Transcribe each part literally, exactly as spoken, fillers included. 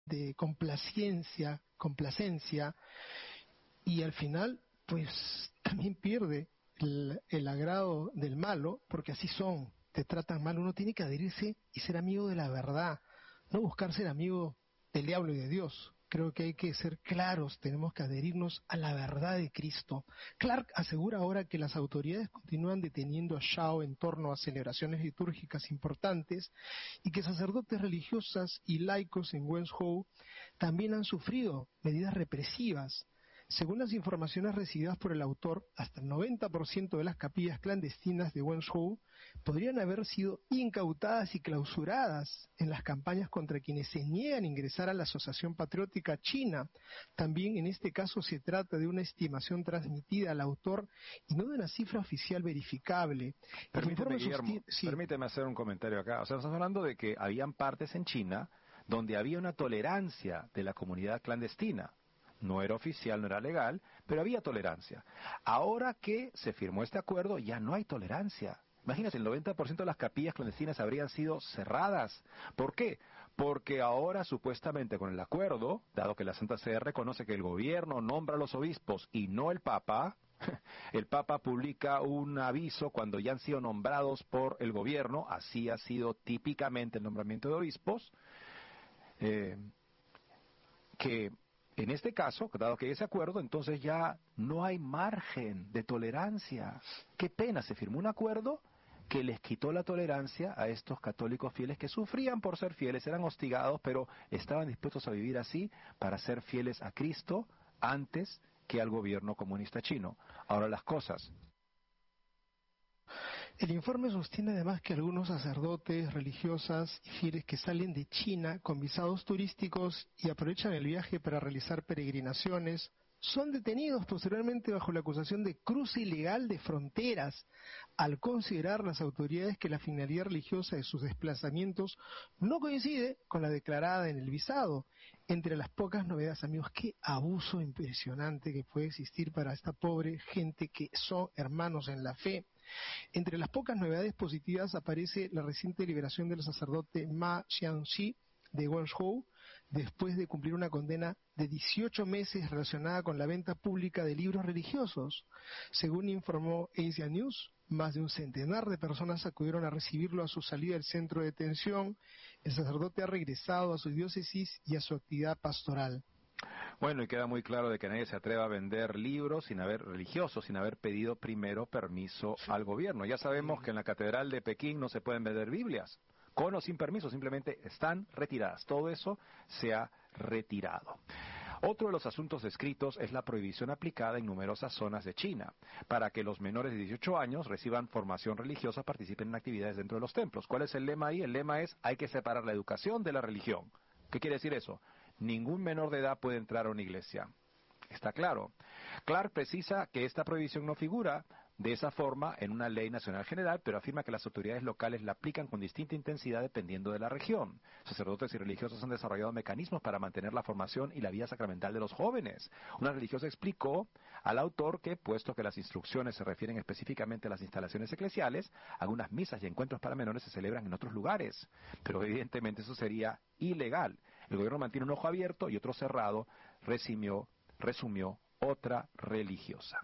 de complacencia, complacencia, y al final, pues también pierde el, el agrado del malo, porque así son, te tratan mal. Uno tiene que adherirse y ser amigo de la verdad, no buscar ser amigo del diablo y de Dios. Creo que hay que ser claros, tenemos que adherirnos a la verdad de Cristo. Clark asegura ahora que las autoridades continúan deteniendo a Shao en torno a celebraciones litúrgicas importantes y que sacerdotes religiosas y laicos en Wenzhou también han sufrido medidas represivas. Según las informaciones recibidas por el autor, hasta el noventa por ciento de las capillas clandestinas de Wenzhou podrían haber sido incautadas y clausuradas en las campañas contra quienes se niegan a ingresar a la Asociación Patriótica China. También en este caso se trata de una estimación transmitida al autor y no de una cifra oficial verificable. Permíteme, Guillermo, sí. permíteme hacer un comentario acá. O sea, estamos hablando de que habían partes en China donde había una tolerancia de la comunidad clandestina. No era oficial, no era legal, pero había tolerancia. Ahora que se firmó este acuerdo, ya no hay tolerancia. Imagínate, el noventa por ciento de las capillas clandestinas habrían sido cerradas. ¿Por qué? Porque ahora, supuestamente, con el acuerdo, dado que la Santa Sede reconoce que el gobierno nombra a los obispos y no el Papa, el Papa publica un aviso cuando ya han sido nombrados por el gobierno, así ha sido típicamente el nombramiento de obispos, eh, que... En este caso, dado que hay ese acuerdo, entonces ya no hay margen de tolerancia. Qué pena, se firmó un acuerdo que les quitó la tolerancia a estos católicos fieles que sufrían por ser fieles, eran hostigados, pero estaban dispuestos a vivir así para ser fieles a Cristo antes que al gobierno comunista chino. Ahora las cosas. El informe sostiene además que algunos sacerdotes, religiosas y fieles que salen de China con visados turísticos y aprovechan el viaje para realizar peregrinaciones son detenidos posteriormente bajo la acusación de cruce ilegal de fronteras, al considerar las autoridades que la finalidad religiosa de sus desplazamientos no coincide con la declarada en el visado. Entre las pocas novedades, amigos, qué abuso impresionante que puede existir para esta pobre gente que son hermanos en la fe. Entre las pocas novedades positivas aparece la reciente liberación del sacerdote Ma Xiangxi de Wenzhou, después de cumplir una condena de dieciocho meses relacionada con la venta pública de libros religiosos. Según informó Asia News, más de un centenar de personas acudieron a recibirlo a su salida del centro de detención. El sacerdote ha regresado a su diócesis y a su actividad pastoral. Bueno, y queda muy claro de que nadie se atreva a vender libros sin haber religiosos, sin haber pedido primero permiso sí. al gobierno. Ya sabemos sí. que en la Catedral de Pekín no se pueden vender Biblias, con o sin permiso, simplemente están retiradas. Todo eso se ha retirado. Otro de los asuntos descritos es la prohibición aplicada en numerosas zonas de China para que los menores de dieciocho años reciban formación religiosa, participen en actividades dentro de los templos. ¿Cuál es el lema ahí? El lema es: hay que separar la educación de la religión. ¿Qué quiere decir eso? Ningún menor de edad puede entrar a una iglesia. Está claro. Clark precisa que esta prohibición no figura de esa forma en una ley nacional general, pero afirma que las autoridades locales la aplican con distinta intensidad dependiendo de la región. Sacerdotes y religiosos han desarrollado mecanismos para mantener la formación y la vida sacramental de los jóvenes. Una religiosa explicó al autor que, puesto que las instrucciones se refieren específicamente a las instalaciones eclesiales, algunas misas y encuentros para menores se celebran en otros lugares. Pero evidentemente eso sería ilegal. El gobierno mantiene un ojo abierto y otro cerrado, resumió, resumió otra religiosa.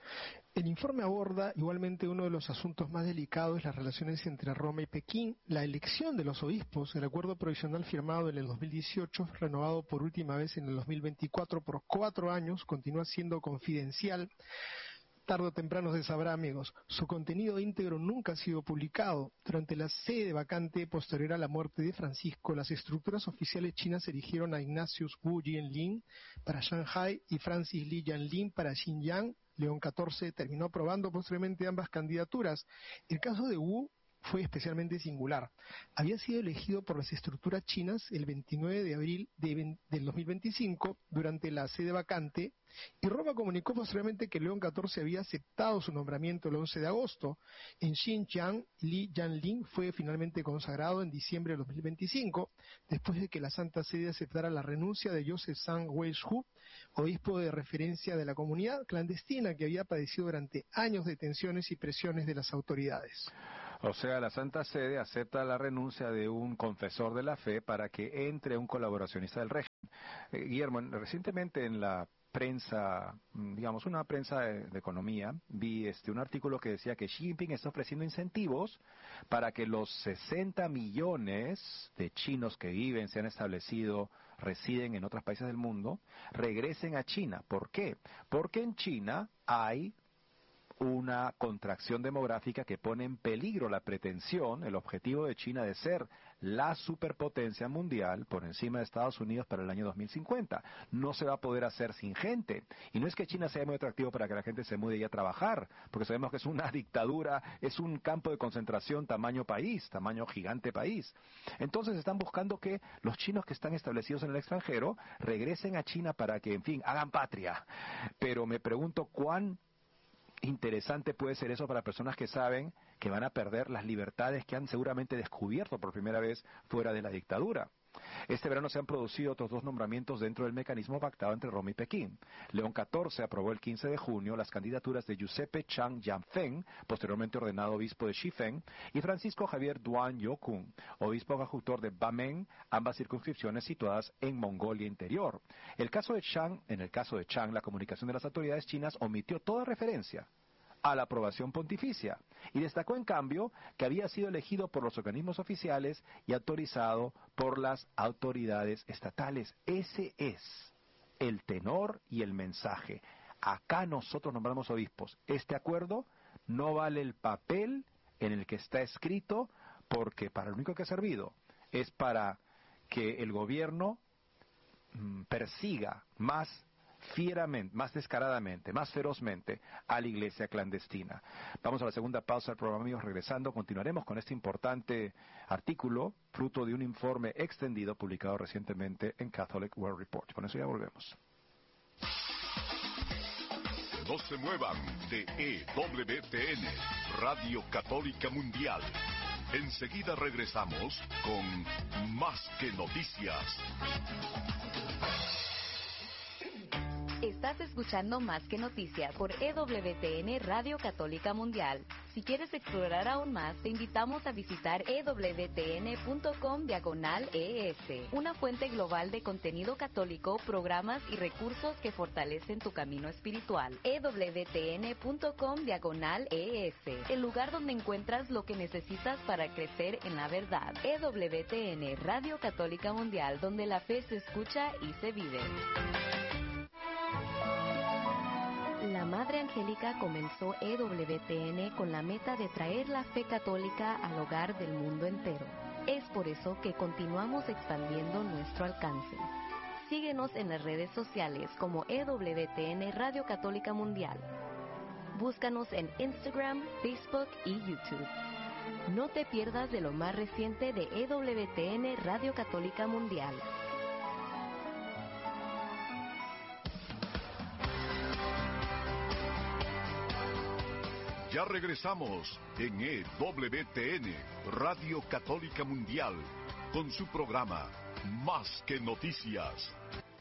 El informe aborda igualmente uno de los asuntos más delicados, las relaciones entre Roma y Pekín, la elección de los obispos. El acuerdo provisional firmado en el dos mil dieciocho, renovado por última vez en el dos mil veinticuatro por cuatro años, continúa siendo confidencial. Tarde o temprano se sabrá, amigos. Su contenido íntegro nunca ha sido publicado. Durante la sede vacante posterior a la muerte de Francisco, las estructuras oficiales chinas eligieron a Ignatius Wu Jianlin para Shanghai y Francis Li Jianlin para Xinjiang. León catorce terminó aprobando posteriormente ambas candidaturas. El caso de Wu fue especialmente singular. Había sido elegido por las estructuras chinas el veintinueve de abril de, del dos mil veinticinco durante la sede vacante, y Roma comunicó posteriormente que León catorce había aceptado su nombramiento el once de agosto. En Xinjiang, Li Jianlin fue finalmente consagrado en diciembre de dos mil veinticinco, después de que la Santa Sede aceptara la renuncia de Joseph Sang Wei-shu, obispo de referencia de la comunidad clandestina que había padecido durante años de tensiones y presiones de las autoridades. O sea, la Santa Sede acepta la renuncia de un confesor de la fe para que entre un colaboracionista del régimen. Eh, Guillermo, recientemente en la prensa, digamos, una prensa de, de economía, vi este un artículo que decía que Xi Jinping está ofreciendo incentivos para que los sesenta millones de chinos que viven, se han establecido, residen en otros países del mundo, regresen a China. ¿Por qué? Porque en China hay una contracción demográfica que pone en peligro la pretensión, el objetivo de China de ser la superpotencia mundial por encima de Estados Unidos para el año dos mil cincuenta. No se va a poder hacer sin gente. Y no es que China sea muy atractivo para que la gente se mude y a trabajar, porque sabemos que es una dictadura, es un campo de concentración tamaño país, tamaño gigante país. Entonces están buscando que los chinos que están establecidos en el extranjero regresen a China para que, en fin, hagan patria. Pero me pregunto cuán interesante puede ser eso para personas que saben que van a perder las libertades que han seguramente descubierto por primera vez fuera de la dictadura. Este verano se han producido otros dos nombramientos dentro del mecanismo pactado entre Roma y Pekín. León catorce aprobó el quince de junio las candidaturas de Giuseppe Chang Yanfeng, posteriormente ordenado obispo de Shifeng, y Francisco Javier Duan Yokun, obispo adjutor de Bameng, ambas circunscripciones situadas en Mongolia Interior. El caso de Chang, en el caso de Chang, la comunicación de las autoridades chinas omitió toda referencia a la aprobación pontificia, y destacó en cambio que había sido elegido por los organismos oficiales y autorizado por las autoridades estatales. Ese es el tenor y el mensaje. Acá nosotros nombramos obispos. Este acuerdo no vale el papel en el que está escrito, porque para lo único que ha servido es para que el gobierno mm, persiga más fieramente, más descaradamente, más ferozmente a la iglesia clandestina. Vamos a la segunda pausa del programa, amigos. Regresando, continuaremos con este importante artículo, fruto de un informe extendido publicado recientemente en Catholic World Report. Con eso ya volvemos. No se muevan de E W T N, Radio Católica Mundial. Enseguida regresamos con Más que Noticias. Estás escuchando Más que Noticias por E W T N Radio Católica Mundial. Si quieres explorar aún más, te invitamos a visitar e w t n punto com diagonal E S, una fuente global de contenido católico, programas y recursos que fortalecen tu camino espiritual. e w t n punto com diagonal E S, el lugar donde encuentras lo que necesitas para crecer en la verdad. E W T N Radio Católica Mundial, donde la fe se escucha y se vive. La Madre Angélica comenzó E W T N con la meta de traer la fe católica al hogar del mundo entero. Es por eso que continuamos expandiendo nuestro alcance. Síguenos en las redes sociales como E W T N Radio Católica Mundial. Búscanos en Instagram, Facebook y YouTube. No te pierdas de lo más reciente de E W T N Radio Católica Mundial. Ya regresamos en E W T N, Radio Católica Mundial, con su programa Más que Noticias.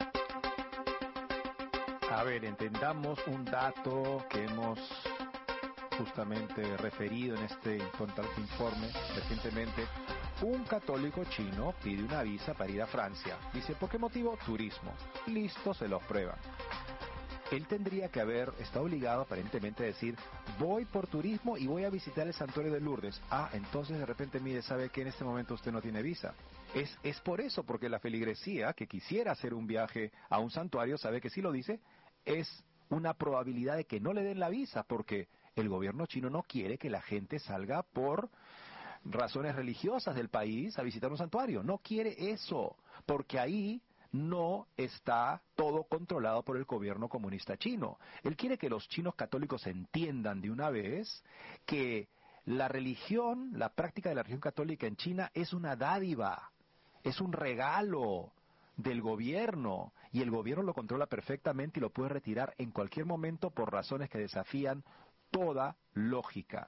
A ver, entendamos un dato que hemos justamente referido en este importante informe recientemente. Un católico chino pide una visa para ir a Francia. Dice, ¿por qué motivo? Turismo. Listo, se lo prueban. Él tendría que haber estado obligado aparentemente a decir, voy por turismo y voy a visitar el santuario de Lourdes. Ah, entonces de repente mire, sabe que en este momento usted no tiene visa. Es, es por eso, porque la feligresía que quisiera hacer un viaje a un santuario, sabe que si lo dice, es una probabilidad de que no le den la visa, porque el gobierno chino no quiere que la gente salga por razones religiosas del país a visitar un santuario. No quiere eso, porque ahí no está todo controlado por el gobierno comunista chino. Él quiere que los chinos católicos entiendan de una vez que la religión, la práctica de la religión católica en China es una dádiva, es un regalo del gobierno, y el gobierno lo controla perfectamente y lo puede retirar en cualquier momento por razones que desafían toda lógica.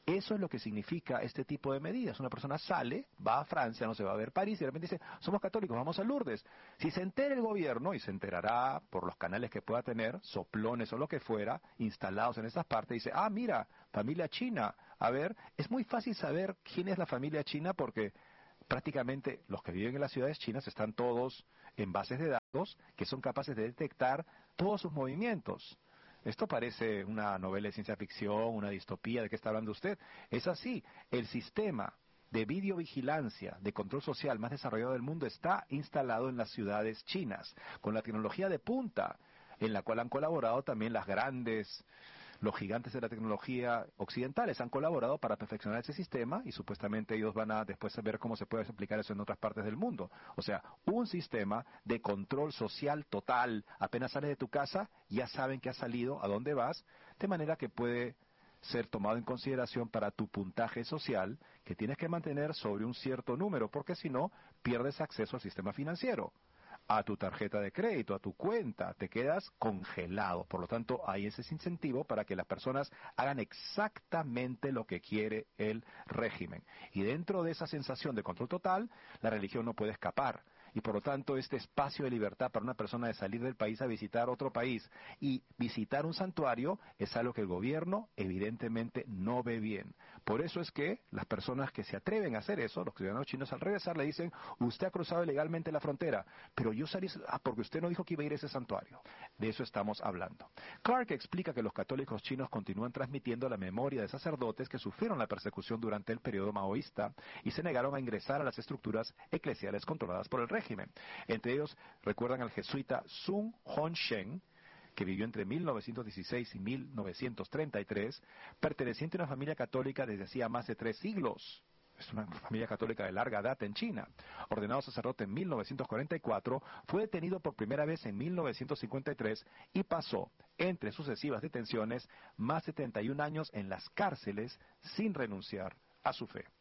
Eso es lo que significa este tipo de medidas. Una persona sale, va a Francia, no se va a ver París, y de repente dice, somos católicos, vamos a Lourdes. Si se entera el gobierno, y se enterará por los canales que pueda tener, soplones o lo que fuera, instalados en esas partes, dice, ah, mira, familia china. A ver, es muy fácil saber quién es la familia china porque prácticamente los que viven en las ciudades chinas están todos en bases de datos que son capaces de detectar todos sus movimientos. Esto parece una novela de ciencia ficción, una distopía, ¿de qué está hablando usted? Es así, el sistema de videovigilancia, de control social más desarrollado del mundo está instalado en las ciudades chinas, con la tecnología de punta, en la cual han colaborado también las grandes, los gigantes de la tecnología occidentales han colaborado para perfeccionar ese sistema y supuestamente ellos van a después saber cómo se puede aplicar eso en otras partes del mundo. O sea, un sistema de control social total. Apenas sales de tu casa, ya saben que has salido, a dónde vas, de manera que puede ser tomado en consideración para tu puntaje social que tienes que mantener sobre un cierto número, porque si no, pierdes acceso al sistema financiero, a tu tarjeta de crédito, a tu cuenta, te quedas congelado. Por lo tanto, hay ese incentivo para que las personas hagan exactamente lo que quiere el régimen. Y dentro de esa sensación de control total, la religión no puede escapar. Y por lo tanto, este espacio de libertad para una persona de salir del país a visitar otro país y visitar un santuario es algo que el gobierno evidentemente no ve bien. Por eso es que las personas que se atreven a hacer eso, los ciudadanos chinos al regresar le dicen, usted ha cruzado ilegalmente la frontera, pero yo salí, ah, porque usted no dijo que iba a ir a ese santuario. De eso estamos hablando. Clark explica que los católicos chinos continúan transmitiendo la memoria de sacerdotes que sufrieron la persecución durante el periodo maoísta y se negaron a ingresar a las estructuras eclesiales controladas por el régimen. Entre ellos recuerdan al jesuita Sun Hon-shen, que vivió entre mil novecientos dieciséis y mil novecientos treinta y tres, perteneciente a una familia católica desde hacía más de tres siglos. Es una familia católica de larga data en China. Ordenado sacerdote en mil novecientos cuarenta y cuatro, fue detenido por primera vez en mil novecientos cincuenta y tres y pasó, entre sucesivas detenciones, más de setenta y un años en las cárceles sin renunciar a su fe.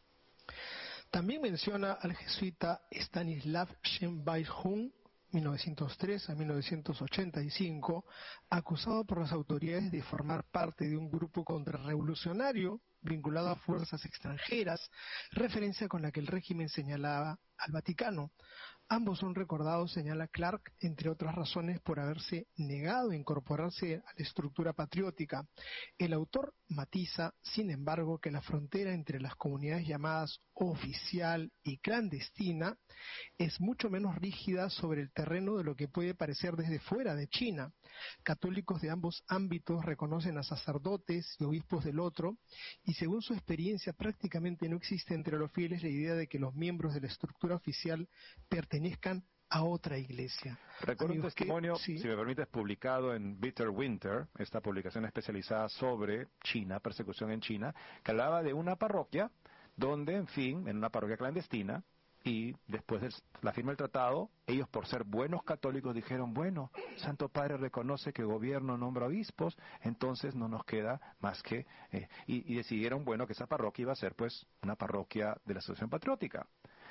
También menciona al jesuita Stanislav Shenbai-Jung, mil novecientos tres a mil novecientos ochenta y cinco, acusado por las autoridades de formar parte de un grupo contrarrevolucionario vinculado a fuerzas extranjeras, referencia con la que el régimen señalaba al Vaticano. Ambos son recordados, señala Clark, entre otras razones, por haberse negado a incorporarse a la estructura patriótica. El autor matiza, sin embargo, que la frontera entre las comunidades llamadas oficial y clandestina es mucho menos rígida sobre el terreno de lo que puede parecer desde fuera de China. Católicos de ambos ámbitos reconocen a sacerdotes y obispos del otro, y según su experiencia prácticamente no existe entre los fieles la idea de que los miembros de la estructura oficial pertenezcan a otra iglesia. Recuerdo un testimonio, que, sí. si me permites, publicado en Bitter Winter, esta publicación especializada sobre China, persecución en China, que hablaba de una parroquia donde, en fin, en una parroquia clandestina, y después de la firma del tratado, ellos por ser buenos católicos dijeron, bueno, Santo Padre reconoce que el gobierno nombra obispos, entonces no nos queda más que... Eh, y, y decidieron, bueno, que esa parroquia iba a ser pues una parroquia de la Asociación Patriótica.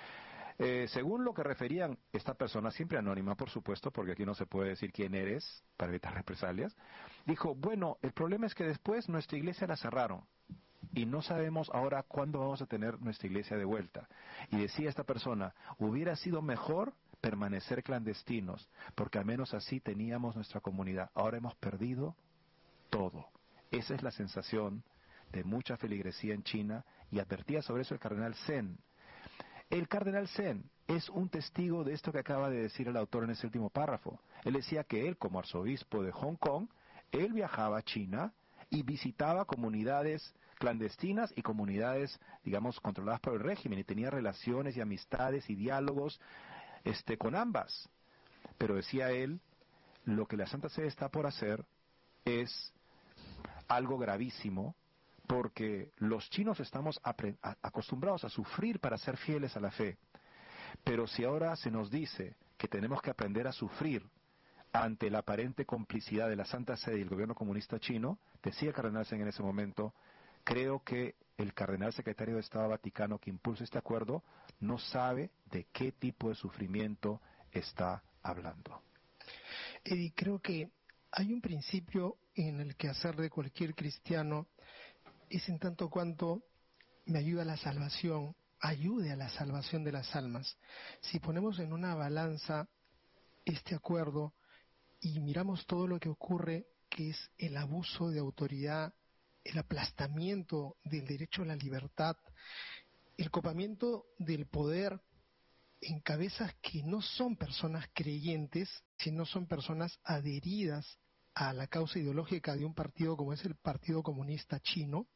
Eh, según lo que referían esta persona, siempre anónima por supuesto, porque aquí no se puede decir quién eres para evitar represalias, dijo, bueno, el problema es que después nuestra iglesia la cerraron y no sabemos ahora cuándo vamos a tener nuestra iglesia de vuelta. Y decía esta persona, hubiera sido mejor permanecer clandestinos, porque al menos así teníamos nuestra comunidad. Ahora hemos perdido todo. Esa es la sensación de mucha feligresía en China, y advertía sobre eso el cardenal Zen. El cardenal Zen es un testigo de esto que acaba de decir el autor en ese último párrafo. Él decía que él, como arzobispo de Hong Kong, él viajaba a China y visitaba comunidades clandestinas y comunidades, digamos, controladas por el régimen, y tenía relaciones y amistades y diálogos este, con ambas. Pero decía él, lo que la Santa Sede está por hacer es algo gravísimo, porque los chinos estamos acostumbrados a sufrir para ser fieles a la fe. Pero si ahora se nos dice que tenemos que aprender a sufrir ante la aparente complicidad de la Santa Sede y el gobierno comunista chino, decía el cardenal Zen en ese momento, creo que el cardenal secretario de Estado Vaticano que impulsa este acuerdo no sabe de qué tipo de sufrimiento está hablando. Eddie, creo que hay un principio en el quehacer de cualquier cristiano es en tanto cuanto me ayuda a la salvación, ayude a la salvación de las almas. Si ponemos en una balanza este acuerdo y miramos todo lo que ocurre, que es el abuso de autoridad, el aplastamiento del derecho a la libertad, el copamiento del poder en cabezas que no son personas creyentes, sino son personas adheridas a la causa ideológica de un partido como es el Partido Comunista Chino,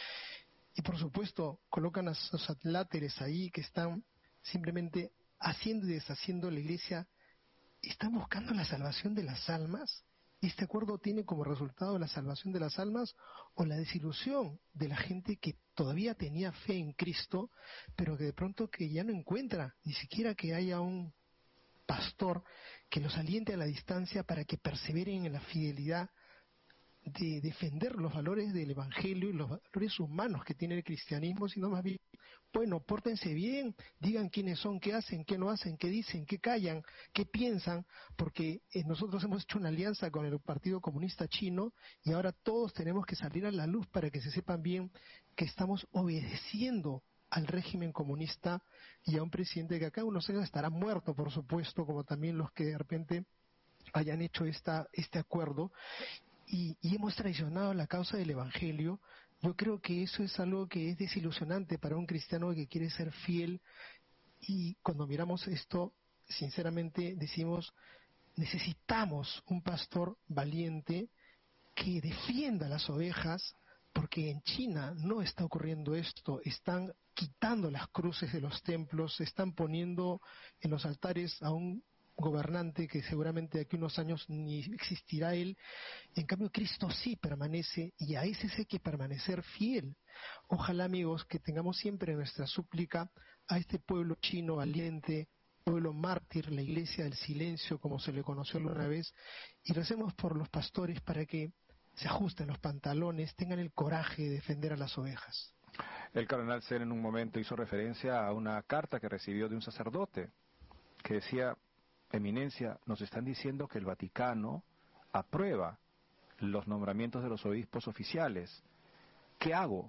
y por supuesto colocan a sus atláteres ahí que están simplemente haciendo y deshaciendo la iglesia. ¿Están buscando la salvación de las almas? ¿Este acuerdo tiene como resultado la salvación de las almas o la desilusión de la gente que todavía tenía fe en Cristo, pero que de pronto que ya no encuentra ni siquiera que haya un pastor que los aliente a la distancia para que perseveren en la fidelidad de defender los valores del Evangelio y los valores humanos que tiene el cristianismo, sino más bien, bueno, pórtense bien, digan quiénes son, qué hacen, qué no hacen, qué dicen, qué callan, qué piensan, porque eh, nosotros hemos hecho una alianza con el Partido Comunista Chino y ahora todos tenemos que salir a la luz para que se sepan bien que estamos obedeciendo al régimen comunista y a un presidente que acá unos años estará muerto, por supuesto, como también los que de repente hayan hecho esta este acuerdo. Y, y hemos traicionado la causa del Evangelio. Yo creo que eso es algo que es desilusionante para un cristiano que quiere ser fiel, y cuando miramos esto, sinceramente decimos, necesitamos un pastor valiente que defienda las ovejas, porque en China no está ocurriendo esto, están quitando las cruces de los templos, están poniendo en los altares a un gobernante que seguramente de aquí a unos años ni existirá él. En cambio Cristo sí permanece, y a ese hay que permanecer fiel. Ojalá, amigos, que tengamos siempre en nuestra súplica a este pueblo chino valiente, pueblo mártir, la iglesia del silencio, como se le conoció alguna vez, y recemos por los pastores para que se ajusten los pantalones, tengan el coraje de defender a las ovejas. El cardenal Zen en un momento hizo referencia a una carta que recibió de un sacerdote que decía: Eminencia, nos están diciendo que el Vaticano aprueba los nombramientos de los obispos oficiales. ¿Qué hago?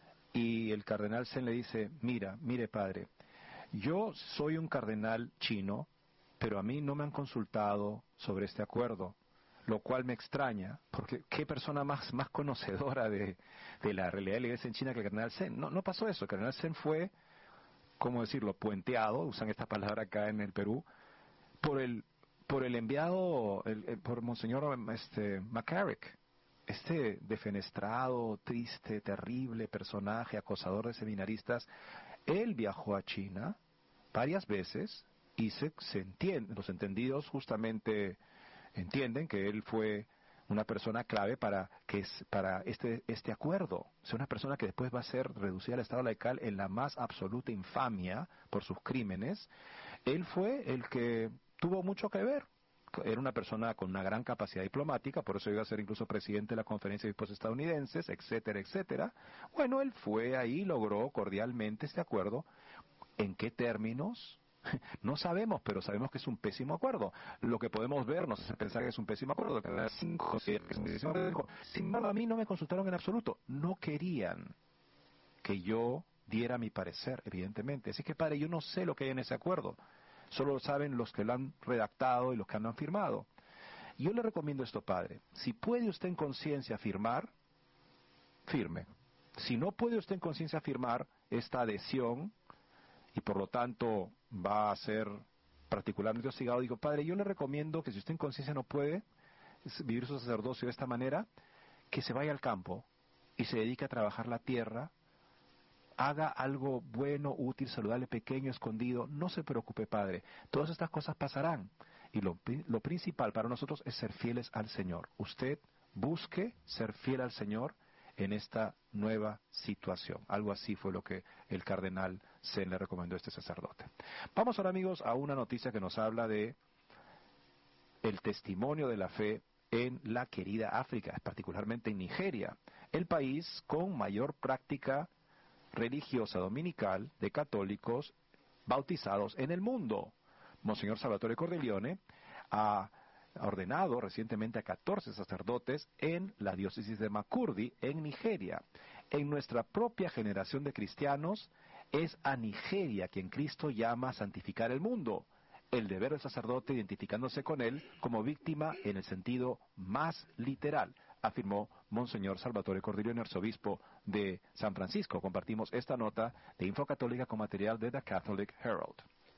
Y el cardenal Zen le dice: mira, mire padre, yo soy un cardenal chino, pero a mí no me han consultado sobre este acuerdo, lo cual me extraña, porque qué persona más, más conocedora de, de la realidad de la iglesia en China que el cardenal Zen. No, no pasó eso. El cardenal Zen fue, ¿cómo decirlo?, puenteado, usan esta palabra acá en el Perú, por el por el enviado, el, el, por Monseñor este, McCarrick, este defenestrado, triste, terrible personaje, acosador de seminaristas. Él viajó a China varias veces y se, se entiende, los entendidos justamente entienden que él fue una persona clave para que es, para este este acuerdo. O sea, una persona que después va a ser reducida al estado laical en la más absoluta infamia por sus crímenes. Él fue el que tuvo mucho que ver. Era una persona con una gran capacidad diplomática, por eso iba a ser incluso presidente de la Conferencia de Obispos Estadounidenses, etcétera, etcétera. Bueno, él fue ahí, logró cordialmente este acuerdo. ¿En qué términos? No sabemos, pero sabemos que es un pésimo acuerdo. Lo que podemos ver nos hace pensar que es un pésimo acuerdo. Que cinco, siete, que es un pésimo acuerdo. Sin embargo, a mí no me consultaron en absoluto. No querían que yo diera mi parecer, evidentemente. Así que, padre, yo no sé lo que hay en ese acuerdo. Solo lo saben los que lo han redactado y los que lo han firmado. Yo le recomiendo esto, padre. Si puede usted en conciencia firmar, firme. Si no puede usted en conciencia firmar esta adhesión, y por lo tanto va a ser particularmente hostigado, digo, padre, yo le recomiendo que si usted en conciencia no puede vivir su sacerdocio de esta manera, que se vaya al campo y se dedique a trabajar la tierra, haga algo bueno, útil, saludable, pequeño, escondido. No se preocupe, padre, todas estas cosas pasarán, y lo, lo principal para nosotros es ser fieles al Señor. Usted busque ser fiel al Señor en esta nueva situación. Algo así fue lo que el cardenal Zen le recomendó a este sacerdote. Vamos ahora, amigos, a una noticia que nos habla de el testimonio de la fe en la querida África, particularmente en Nigeria, el país con mayor práctica religiosa dominical de católicos bautizados en el mundo. Monseñor Salvatore Cordileone ha ordenado recientemente a catorce sacerdotes en la diócesis de Makurdi, en Nigeria. en nuestra propia generación de cristianos, es a Nigeria quien Cristo llama a santificar el mundo. El deber del sacerdote identificándose con él como víctima en el sentido más literal, afirmó Monseñor Salvatore Cordileone, arzobispo de San Francisco. Compartimos esta nota de Info Católica con material de The Catholic Herald.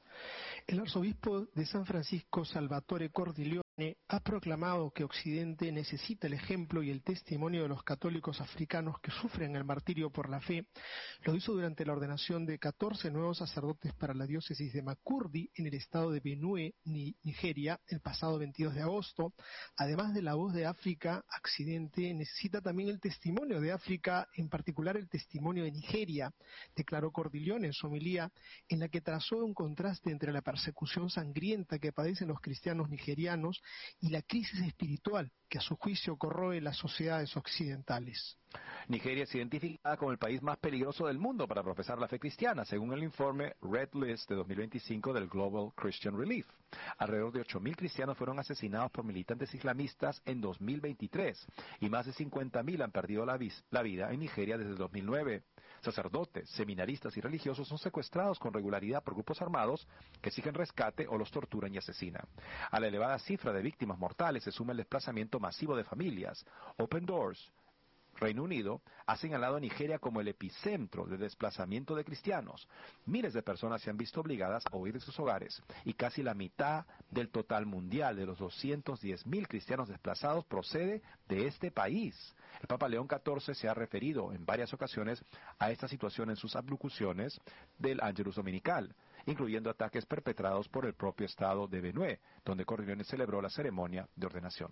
El arzobispo de San Francisco, Salvatore Cordileone, ha proclamado que Occidente necesita el ejemplo y el testimonio de los católicos africanos que sufren el martirio por la fe. Lo hizo durante la ordenación de catorce nuevos sacerdotes para la diócesis de Makurdi, en el estado de Benue, Nigeria, el pasado veintidós de agosto. Además de la voz de África, Occidente necesita también el testimonio de África, en particular el testimonio de Nigeria, declaró Cordileone en su homilía, en la que trazó un contraste entre la persecución sangrienta que padecen los cristianos nigerianos y la crisis espiritual que a su juicio corroe las sociedades occidentales. Nigeria es identificada como el país más peligroso del mundo para profesar la fe cristiana, según el informe Red List de dos mil veinticinco del Global Christian Relief. Alrededor de ocho mil cristianos fueron asesinados por militantes islamistas en dos mil veintitrés y más de cincuenta mil han perdido la, la vida en Nigeria desde el dos mil nueve. Sacerdotes, seminaristas y religiosos son secuestrados con regularidad por grupos armados que exigen rescate o los torturan y asesinan. A la elevada cifra de víctimas mortales se suma el desplazamiento masivo de familias. Open Doors, Reino Unido, ha señalado a Nigeria como el epicentro de desplazamiento de cristianos. Miles de personas se han visto obligadas a huir de sus hogares y casi la mitad del total mundial de los doscientos diez mil cristianos desplazados procede de este país. El Papa León catorce se ha referido en varias ocasiones a esta situación en sus abluciones del Ángelus Dominical, incluyendo ataques perpetrados por el propio estado de Benue, donde Cordileone celebró la ceremonia de ordenación.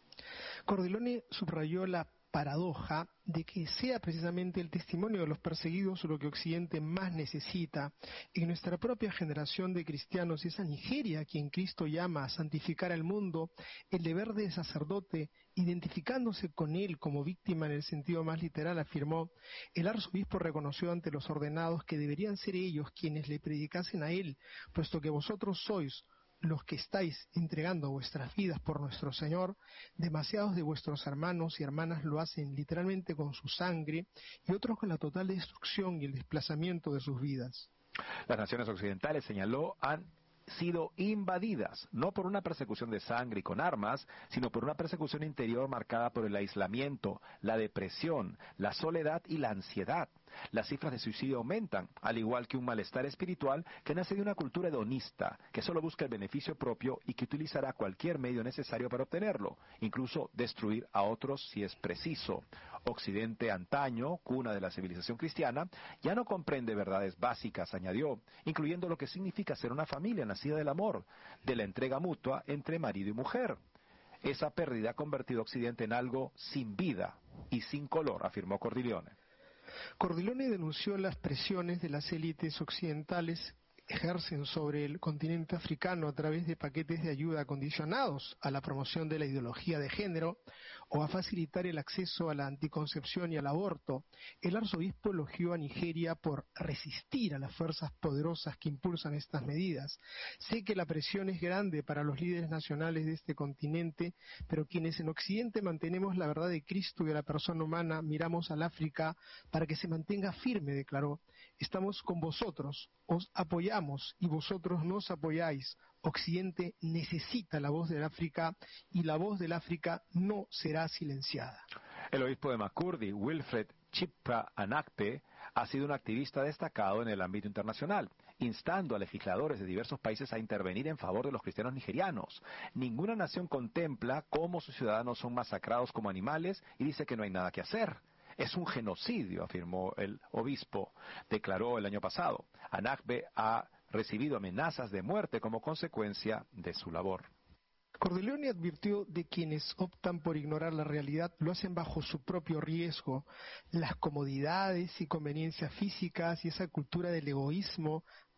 Cordileone subrayó la paradoja de que sea precisamente el testimonio de los perseguidos lo que Occidente más necesita. En nuestra propia generación de cristianos es a Nigeria a quien Cristo llama a santificar al mundo. El deber de sacerdote, identificándose con él como víctima en el sentido más literal, afirmó, el arzobispo reconoció ante los ordenados que deberían ser ellos quienes le predicasen a él, puesto que vosotros sois los que estáis entregando vuestras vidas por nuestro Señor. Demasiados de vuestros hermanos y hermanas lo hacen literalmente con su sangre y otros con la total destrucción y el desplazamiento de sus vidas. Las naciones occidentales, señaló, han sido invadidas, no por una persecución de sangre y con armas, sino por una persecución interior marcada por el aislamiento, la depresión, la soledad y la ansiedad. Las cifras de suicidio aumentan, al igual que un malestar espiritual que nace de una cultura hedonista, que solo busca el beneficio propio y que utilizará cualquier medio necesario para obtenerlo, incluso destruir a otros si es preciso. Occidente antaño, cuna de la civilización cristiana, ya no comprende verdades básicas, añadió, incluyendo lo que significa ser una familia nacida del amor, de la entrega mutua entre marido y mujer. Esa pérdida ha convertido a Occidente en algo sin vida y sin color, afirmó Cordileone. Cordileone denunció las presiones de las élites occidentales ejercen sobre el continente africano a través de paquetes de ayuda condicionados a la promoción de la ideología de género o a facilitar el acceso a la anticoncepción y al aborto. El arzobispo elogió a Nigeria por resistir a las fuerzas poderosas que impulsan estas medidas. Sé que la presión es grande para los líderes nacionales de este continente, pero quienes en Occidente mantenemos la verdad de Cristo y de la persona humana, miramos al África para que se mantenga firme, declaró. Estamos con vosotros, os apoyamos y vosotros nos apoyáis. Occidente necesita la voz del África y la voz del África no será silenciada. El obispo de Makurdi, Wilfred Chippa Anakpe, ha sido un activista destacado en el ámbito internacional, instando a legisladores de diversos países a intervenir en favor de los cristianos nigerianos. Ninguna nación contempla cómo sus ciudadanos son masacrados como animales y dice que no hay nada que hacer. Es un genocidio, afirmó el obispo, declaró el año pasado. Anakpe ha recibido amenazas de muerte como consecuencia de su labor. Cordileone advirtió de quienes optan por ignorar la realidad lo hacen bajo su propio riesgo. Las comodidades y conveniencias físicas y esa cultura del egoísmo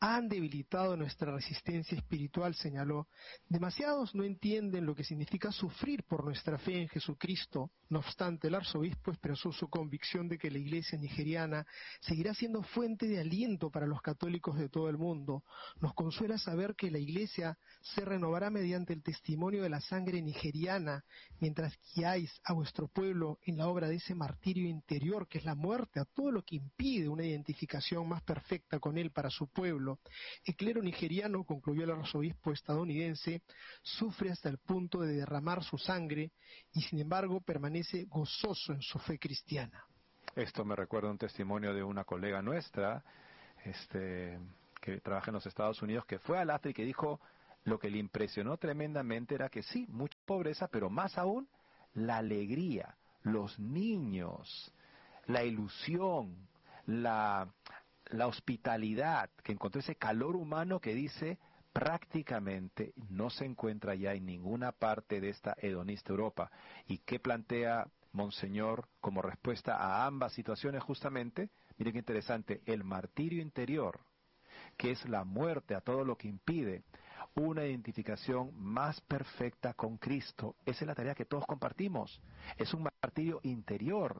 han debilitado nuestra resistencia espiritual, señaló. Demasiados no entienden lo que significa sufrir por nuestra fe en Jesucristo. No obstante, el arzobispo expresó su convicción de que la iglesia nigeriana seguirá siendo fuente de aliento para los católicos de todo el mundo. Nos consuela saber que la iglesia se renovará mediante el testimonio de la sangre nigeriana, mientras guiáis a vuestro pueblo en la obra de ese martirio interior que es la muerte a todo lo que impide una identificación más perfecta con él para su pueblo. El clero nigeriano, concluyó el arzobispo estadounidense, sufre hasta el punto de derramar su sangre y sin embargo permanece gozoso en su fe cristiana. Esto me recuerda un testimonio de una colega nuestra, este, que trabaja en los Estados Unidos, que fue al África y que dijo, lo que le impresionó tremendamente era que sí, mucha pobreza, pero más aún, la alegría, los niños, la ilusión, la, la hospitalidad, que encontró ese calor humano que dice prácticamente no se encuentra ya en ninguna parte de esta hedonista Europa. ¿Y qué plantea Monseñor como respuesta a ambas situaciones justamente? Miren qué interesante, el martirio interior, que es la muerte a todo lo que impide una identificación más perfecta con Cristo. Esa es la tarea que todos compartimos. Es un martirio interior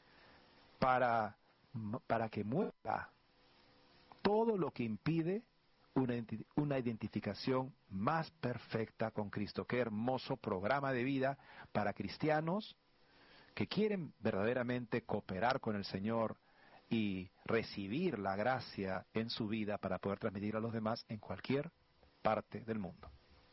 para, para que muera todo lo que impide una, una identificación más perfecta con Cristo. Qué hermoso programa de vida para cristianos que quieren verdaderamente cooperar con el Señor y recibir la gracia en su vida para poder transmitir a los demás en cualquier parte del mundo.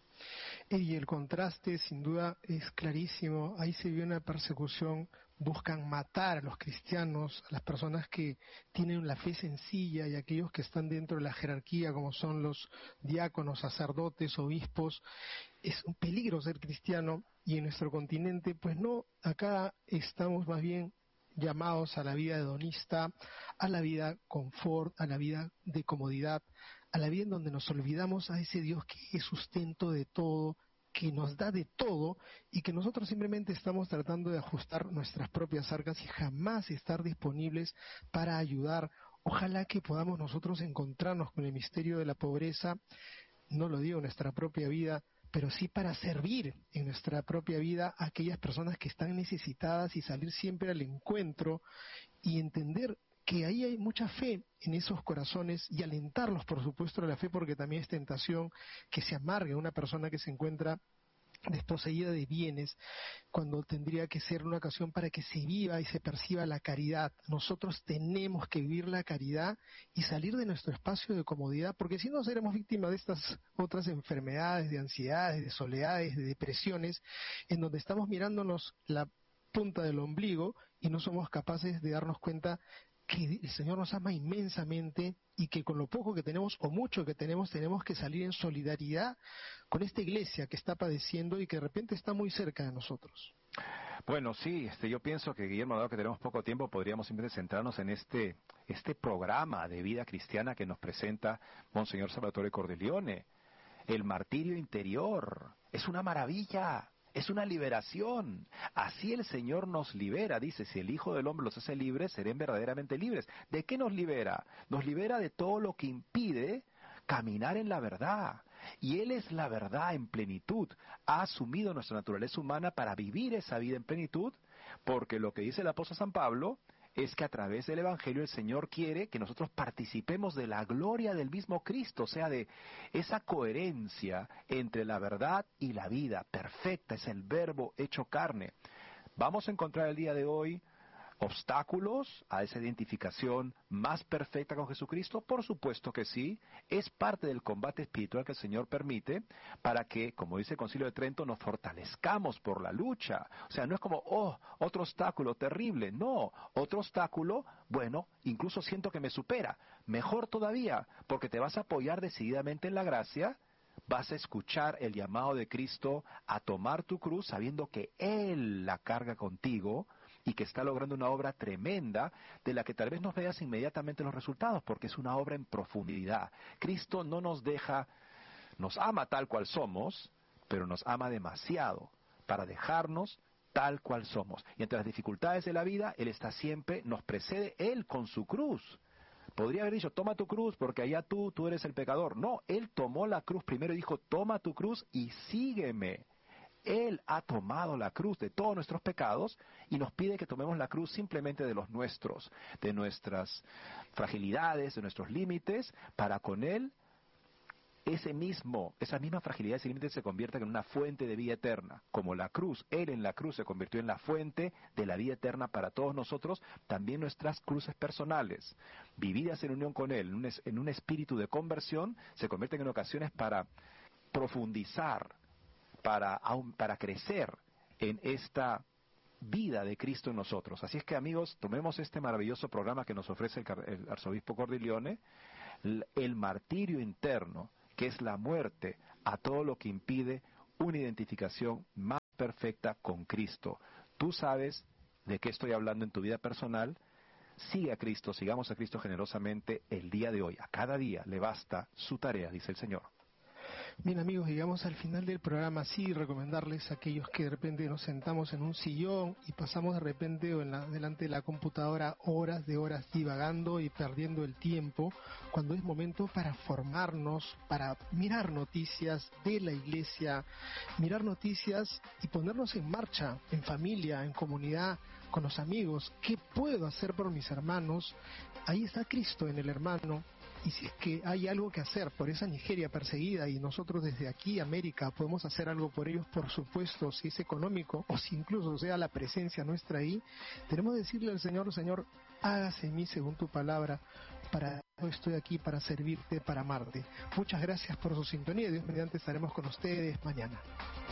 Y el contraste sin duda es clarísimo. Ahí se vio una persecución, buscan matar a los cristianos, a las personas que tienen la fe sencilla y aquellos que están dentro de la jerarquía, como son los diáconos, sacerdotes, obispos. Es un peligro ser cristiano, y en nuestro continente, pues no, acá estamos más bien llamados a la vida hedonista, a la vida confort, a la vida de comodidad, a la vida en donde nos olvidamos a ese Dios que es sustento de todo, que nos da de todo, y que nosotros simplemente estamos tratando de ajustar nuestras propias arcas y jamás estar disponibles para ayudar. Ojalá que podamos nosotros encontrarnos con el misterio de la pobreza, no lo digo en nuestra propia vida, pero sí para servir en nuestra propia vida a aquellas personas que están necesitadas y salir siempre al encuentro y entender que ahí hay mucha fe en esos corazones y alentarlos, por supuesto, a la fe, porque también es tentación que se amargue a una persona que se encuentra desposeída de bienes, cuando tendría que ser una ocasión para que se viva y se perciba la caridad. Nosotros tenemos que vivir la caridad y salir de nuestro espacio de comodidad, porque si no seremos víctimas de estas otras enfermedades, de ansiedades, de soledades, de depresiones, en donde estamos mirándonos la punta del ombligo y no somos capaces de darnos cuenta que el Señor nos ama inmensamente y que con lo poco que tenemos o mucho que tenemos, tenemos que salir en solidaridad con esta iglesia que está padeciendo y que de repente está muy cerca de nosotros. Bueno, sí, este, yo pienso que, Guillermo, dado que tenemos poco tiempo, podríamos simplemente centrarnos en este, este programa de vida cristiana que nos presenta Monseñor Salvatore Cordileone. El martirio interior es una maravilla. Es una liberación. Así el Señor nos libera. Dice, si el Hijo del Hombre los hace libres, serán verdaderamente libres. ¿De qué nos libera? Nos libera de todo lo que impide caminar en la verdad. Y Él es la verdad en plenitud. Ha asumido nuestra naturaleza humana para vivir esa vida en plenitud, porque lo que dice el apóstol San Pablo es que a través del Evangelio el Señor quiere que nosotros participemos de la gloria del mismo Cristo, o sea, de esa coherencia entre la verdad y la vida perfecta, es el verbo hecho carne. Vamos a encontrar el día de hoy obstáculos a esa identificación más perfecta con Jesucristo. Por supuesto que sí, es parte del combate espiritual que el Señor permite para que, como dice el Concilio de Trento, nos fortalezcamos por la lucha. O sea, no es como, oh, otro obstáculo terrible. No, otro obstáculo, bueno, incluso siento que me supera. Mejor todavía, porque te vas a apoyar decididamente en la gracia, vas a escuchar el llamado de Cristo a tomar tu cruz sabiendo que Él la carga contigo y que está logrando una obra tremenda de la que tal vez no veas inmediatamente los resultados, porque es una obra en profundidad. Cristo no nos deja, nos ama tal cual somos, pero nos ama demasiado para dejarnos tal cual somos. Y entre las dificultades de la vida, Él está siempre, nos precede Él con su cruz, Podría haber dicho, toma tu cruz, porque allá tú, tú eres el pecador. No, Él tomó la cruz primero y dijo, toma tu cruz y sígueme. Él ha tomado la cruz de todos nuestros pecados y nos pide que tomemos la cruz simplemente de los nuestros, de nuestras fragilidades, de nuestros límites, para con Él ese mismo, esa misma fragilidad, ese límite se convierta en una fuente de vida eterna. Como la cruz, Él en la cruz se convirtió en la fuente de la vida eterna para todos nosotros, también nuestras cruces personales, vividas en unión con Él, en un, es, en un espíritu de conversión, se convierten en ocasiones para profundizar, para, aun, para crecer en esta vida de Cristo en nosotros. Así es que, amigos, tomemos este maravilloso programa que nos ofrece el, el arzobispo Cordileone, el, el martirio interno, que es la muerte a todo lo que impide una identificación más perfecta con Cristo. Tú sabes de qué estoy hablando en tu vida personal. Sigue a Cristo, sigamos a Cristo generosamente el día de hoy. A cada día le basta su tarea, dice el Señor. Bien, amigos, llegamos al final del programa. Sí, recomendarles a aquellos que de repente nos sentamos en un sillón y pasamos de repente o en la, delante de la computadora horas de horas divagando y perdiendo el tiempo, cuando es momento para formarnos, para mirar noticias de la iglesia, mirar noticias y ponernos en marcha, en familia, en comunidad, con los amigos. ¿Qué puedo hacer por mis hermanos? Ahí está Cristo en el hermano. Y si es que hay algo que hacer por esa Nigeria perseguida y nosotros desde aquí, América, podemos hacer algo por ellos, por supuesto, si es económico o si incluso sea la presencia nuestra ahí, tenemos que decirle al Señor, Señor, hágase en mí según tu palabra, para yo estoy aquí para servirte, para amarte. Muchas gracias por su sintonía. Dios mediante estaremos con ustedes mañana.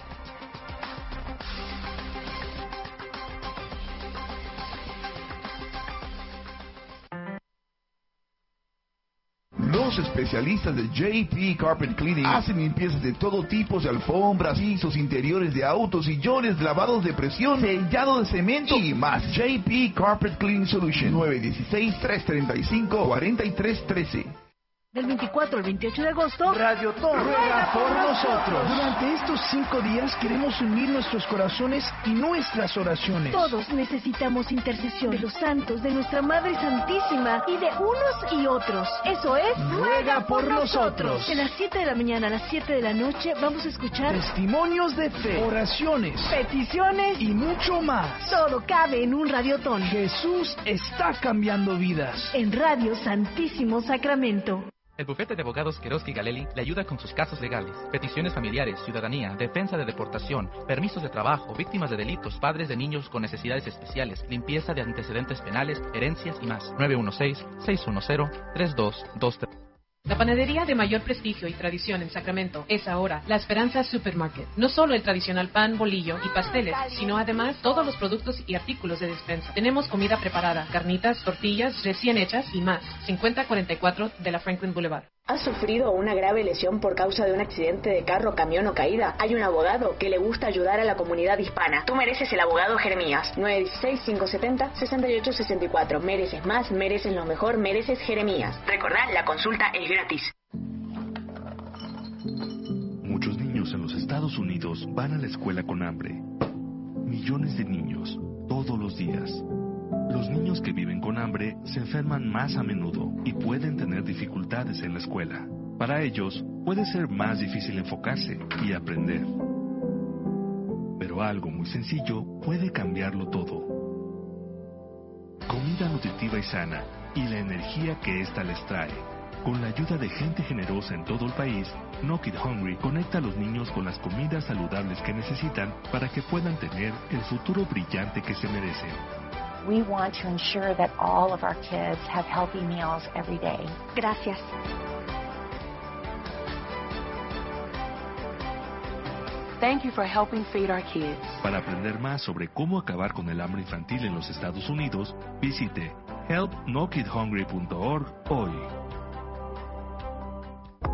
Los especialistas de J P Carpet Cleaning hacen limpiezas de todo tipo de alfombras, pisos, interiores de autos, sillones, lavados de presión, sellado de cemento y más. J P Carpet Cleaning Solution, nueve uno seis, tres tres cinco, cuatro tres uno tres. Del veinticuatro al veintiocho de agosto, Radio Ton ruega por nosotros. Durante estos cinco días queremos unir nuestros corazones y nuestras oraciones. Todos necesitamos intercesión de los santos, de nuestra Madre Santísima y de unos y otros. Eso es, ruega por nosotros. De las siete de la mañana a las siete de la noche vamos a escuchar testimonios de fe, oraciones, peticiones y mucho más. Todo cabe en un Radiotón. Jesús está cambiando vidas. En Radio Santísimo Sacramento. El bufete de abogados Queroski Galeli le ayuda con sus casos legales, peticiones familiares, ciudadanía, defensa de deportación, permisos de trabajo, víctimas de delitos, padres de niños con necesidades especiales, limpieza de antecedentes penales, herencias y más. nueve uno seis, seis uno cero, tres dos dos tres. La panadería de mayor prestigio y tradición en Sacramento es ahora La Esperanza Supermarket. No solo el tradicional pan, bolillo y pasteles, sino además todos los productos y artículos de despensa. Tenemos comida preparada, carnitas, tortillas recién hechas y más. cincuenta cuarenta y cuatro de la Franklin Boulevard. ¿Has sufrido una grave lesión por causa de un accidente de carro, camión o caída? Hay un abogado que le gusta ayudar a la comunidad hispana. Tú mereces el abogado Jeremías. nueve uno seis, cinco siete cero, seis ocho seis cuatro. Mereces más, mereces lo mejor, mereces Jeremías. Recordad, la consulta es gratis. Muchos niños en los Estados Unidos van a la escuela con hambre. Millones de niños, todos los días. Los niños que viven con hambre se enferman más a menudo y pueden tener dificultades en la escuela. Para ellos, puede ser más difícil enfocarse y aprender. Pero algo muy sencillo puede cambiarlo todo. Comida nutritiva y sana y la energía que ésta les trae. Con la ayuda de gente generosa en todo el país, No Kid Hungry conecta a los niños con las comidas saludables que necesitan para que puedan tener el futuro brillante que se merecen. We want to ensure that all of our kids have healthy meals every day. Gracias. Thank you for helping feed our kids. Para aprender más sobre cómo acabar con el hambre infantil en los Estados Unidos, visite help no kid hungry punto org hoy.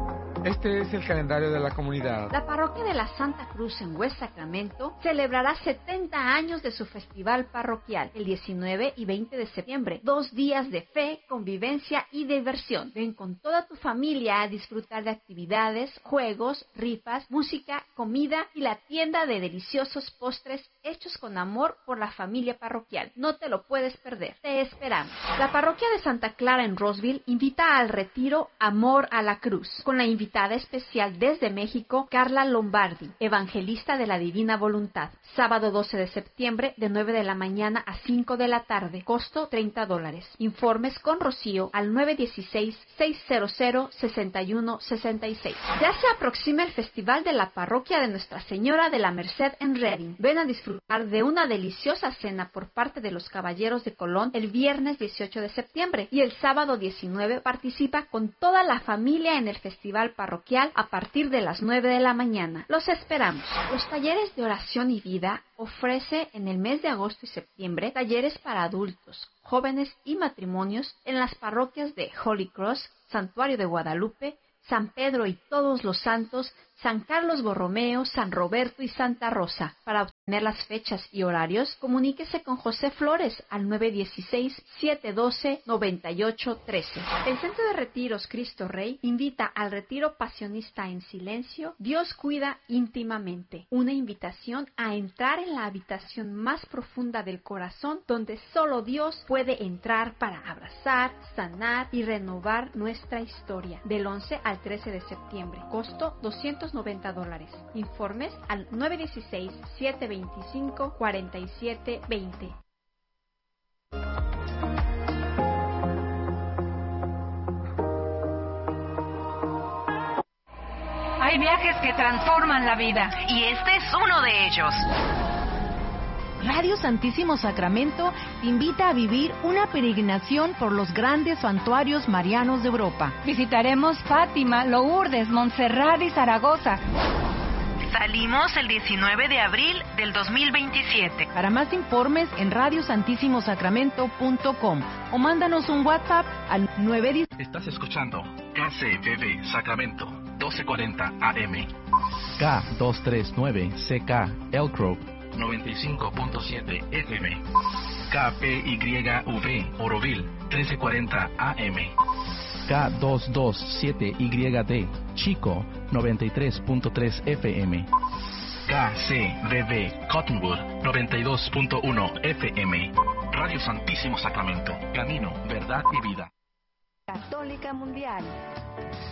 Este es el calendario de la comunidad. La parroquia de la Santa Cruz en West Sacramento celebrará setenta años de su festival parroquial el diecinueve y veinte de septiembre. Dos días de fe, convivencia y diversión. Ven con toda tu familia a disfrutar de actividades, juegos, rifas, música, comida y la tienda de deliciosos postres hechos con amor por la familia parroquial. No te lo puedes perder. Te esperamos. La parroquia de Santa Clara en Roseville invita al retiro Amor a la Cruz, con la invitada especial desde México, Carla Lombardi, evangelista de la Divina Voluntad. Sábado doce de septiembre, de nueve de la mañana a cinco de la tarde. Costo treinta dólares. Informes con Rocío al nueve uno seis, seis cero cero, seis uno seis seis. Ya se aproxima el Festival de la Parroquia de Nuestra Señora de la Merced en Redding. Ven a disfrutar de una deliciosa cena por parte de los Caballeros de Colón el viernes dieciocho de septiembre y el sábado diecinueve participa con toda la familia en el Festival Parroquial a partir de las nueve de la mañana. Los esperamos. Los talleres de oración y vida ofrece en el mes de agosto y septiembre talleres para adultos, jóvenes y matrimonios en las parroquias de Holy Cross, Santuario de Guadalupe, San Pedro y Todos los Santos, San Carlos Borromeo, San Roberto y Santa Rosa. Para obtener las fechas y horarios, comuníquese con José Flores al nueve uno seis, siete uno dos, nueve ocho uno tres. El Centro de Retiros Cristo Rey invita al retiro Pasionista en Silencio, Dios cuida íntimamente. Una invitación a entrar en la habitación más profunda del corazón, donde solo Dios puede entrar para abrazar, sanar y renovar nuestra historia. Del once al trece de septiembre. Costo doscientos noventa dólares. Informes al nueve uno seis, siete dos cinco, cuatro siete dos cero. Hay viajes que transforman la vida y este es uno de ellos. Radio Santísimo Sacramento te invita a vivir una peregrinación por los grandes santuarios marianos de Europa. Visitaremos Fátima, Lourdes, Montserrat y Zaragoza. Salimos el diecinueve de abril del dos mil veintisiete. Para más informes en radio santísimo sacramento punto com o mándanos un WhatsApp al nueve uno cero. Estás escuchando K C B B Sacramento, doce cuarenta A M. K doscientos treinta y nueve C K Elk Grove, noventa y cinco punto siete F M. K P Y V Oroville, trece cuarenta A M. K doscientos veintisiete Y D Chico, noventa y tres punto tres F M. K C B B Cottonwood, noventa y dos punto uno F M. Radio Santísimo Sacramento, camino, verdad y vida. Católica Mundial.